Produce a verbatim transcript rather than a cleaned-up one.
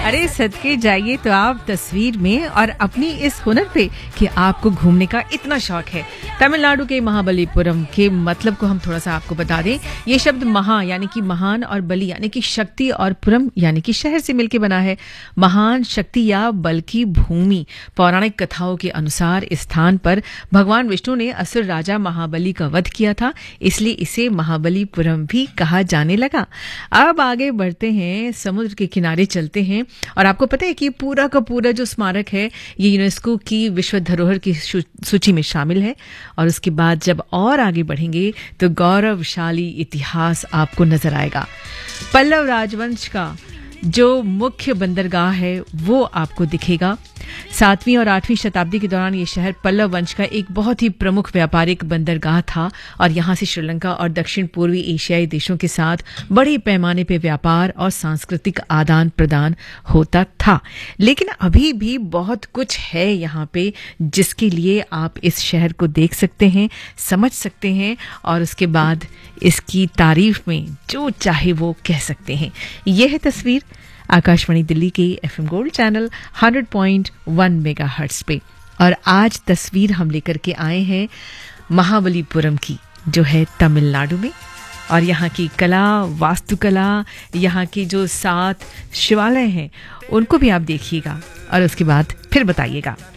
अरे सदके जाइए तो आप तस्वीर में और अपनी इस हुनर पे कि आपको घूमने का इतना शौक है। तमिलनाडु के महाबलीपुरम के मतलब को हम थोड़ा सा आपको बता दें। ये शब्द महा यानी कि महान और बली यानी कि शक्ति और पुरम यानी कि शहर से मिलकर बना है। महान शक्ति या बल की भूमि। पौराणिक कथाओं के अनुसार इस स्थान पर भगवान विष्णु ने असुर राजा महाबली का वध किया था, इसलिए इसे महाबलीपुरम भी कहा जाने लगा। अब आगे बढ़ते हैं, समुद्र के किनारे चलते हैं और आपको पता है कि पूरा का पूरा जो स्मारक है ये यूनेस्को की विश्व धरोहर की सूची में शामिल है। और उसके बाद जब और आगे बढ़ेंगे तो गौरवशाली इतिहास आपको नजर आएगा। पल्लव राजवंश का जो मुख्य बंदरगाह है वो आपको दिखेगा। सातवीं और आठवीं शताब्दी के दौरान ये शहर पल्लव वंश का एक बहुत ही प्रमुख व्यापारिक बंदरगाह था और यहाँ से श्रीलंका और दक्षिण पूर्वी एशियाई देशों के साथ बड़े पैमाने पे व्यापार और सांस्कृतिक आदान प्रदान होता था। लेकिन अभी भी बहुत कुछ है यहाँ पे जिसके लिए आप इस शहर को देख सकते हैं, समझ सकते हैं और उसके बाद इसकी तारीफ में जो चाहे वो कह सकते हैं। यह है तस्वीर आकाशवाणी दिल्ली के FM gold channel hundred point one megahertz पे। और आज तस्वीर हम लेकर के आए हैं महाबलीपुरम की, जो है तमिलनाडु में। और यहाँ की कला, वास्तुकला, यहाँ के जो सात शिवालय हैं उनको भी आप देखिएगा और उसके बाद फिर बताइएगा।